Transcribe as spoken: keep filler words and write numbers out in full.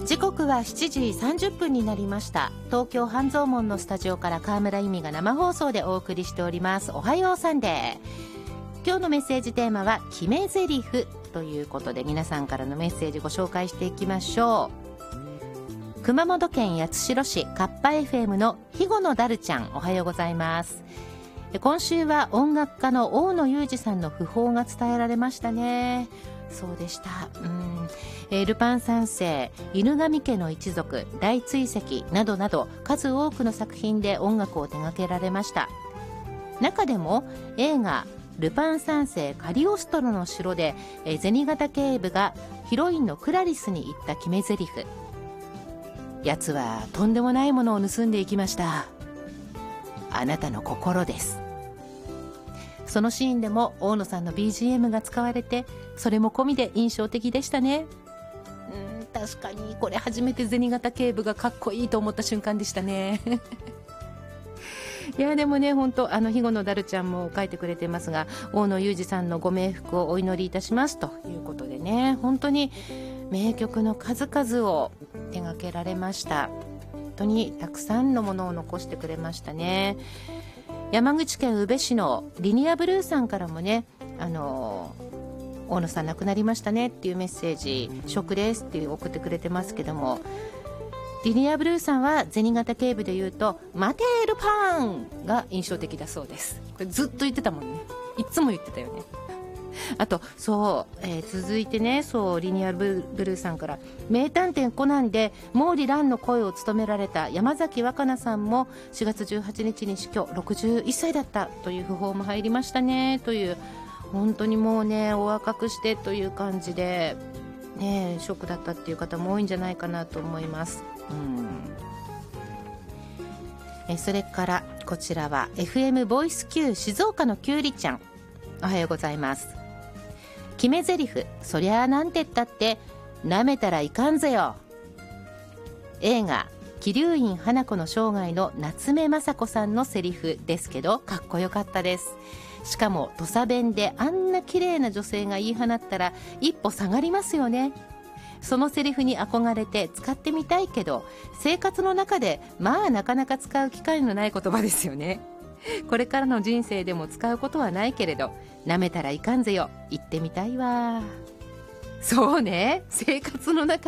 時刻はしちじさんじゅっぷんになりました。東京半蔵門のスタジオから河村由美が生放送でお送りしております。おはようサンデー。今日のメッセージテーマは決め台詞ということで、皆さんからのメッセージご紹介していきましょう。熊本県八代市カッパ エフエム の肥後のダルちゃん、おはようございます。今週は音楽家の大野雄二さんの訃報が伝えられましたね。そうでした。うん、えー、ルパン三世、犬神家の一族、大追跡などなど数多くの作品で音楽を手掛けられました。中でも映画ルパン三世カリオストロの城で、えー、銭形警部がヒロインのクラリスに言った決め台詞、奴はとんでもないものを盗んでいきました。あなたの心です。そのシーンでも大野さんの ビージーエム が使われて、それも込みで印象的でしたね。うん、確かにこれ初めて銭形警部がかっこいいと思った瞬間でしたね。いやでもね、本当あの肥後のダルちゃんも書いてくれてますが、大野雄二さんのご冥福をお祈りいたしますということでね、本当に名曲の数々を手掛けられました。本当にたくさんのものを残してくれましたね。山口県宇部市のリニアブルーさんからもね、あの大野さん亡くなりましたねっていうメッセージ、ショックですっていう送ってくれてますけども、リニアブルーさんは銭形警部で言うと待てルパンが印象的だそうです。これずっと言ってたもんね。いつも言ってたよね。あとそう、えー、続いてね、そうリニアブルーさんから名探偵コナンで毛利蘭の声を務められた山崎若菜さんもしがつじゅうはちにちに死去、ろくじゅういっさいだったという訃報も入りましたね。という、本当にもうねお若くしてという感じでね、ショックだったっていう方も多いんじゃないかなと思います。うん、えそれからこちらは エフエム ボイス Q 静岡のきゅうりちゃん、おはようございます。決め台詞、そりゃあなんてったってなめたらいかんぜよ。映画桐生院花子の生涯の夏目雅子さんのセリフですけど、かっこよかったです。しかも土佐弁であんな綺麗な女性が言い放ったら一歩下がりますよね。そのセリフに憧れて使ってみたいけど、生活の中でまあなかなか使う機会のない言葉ですよね。これからの人生でも使うことはないけれど、なめたらいかんぜよ言ってみたいわ。そうね、生活の中